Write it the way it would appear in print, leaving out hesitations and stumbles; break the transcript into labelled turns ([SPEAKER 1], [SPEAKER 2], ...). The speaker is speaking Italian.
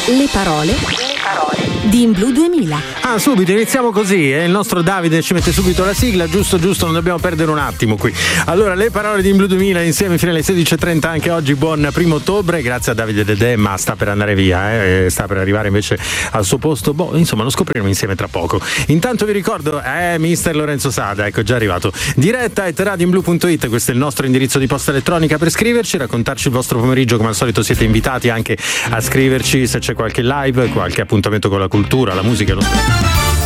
[SPEAKER 1] Le parole di In Blu 2000.
[SPEAKER 2] Subito iniziamo così, il nostro Davide ci mette subito la sigla, giusto, non dobbiamo perdere un attimo qui. Allora, le parole di In Blu 2000 insieme fino alle 16:30 anche oggi, buon 1 ottobre, grazie a Davide Dedè, ma sta per andare via, sta per arrivare invece al suo posto, insomma lo scopriremo insieme tra poco. Intanto vi ricordo, mister Lorenzo Sada, ecco già arrivato, diretta@radioinblu.it, questo è il nostro indirizzo di posta elettronica per scriverci, raccontarci il vostro pomeriggio, come al solito siete invitati anche a scriverci se c'è qualche live, qualche appuntamento con la cultura, la musica e lo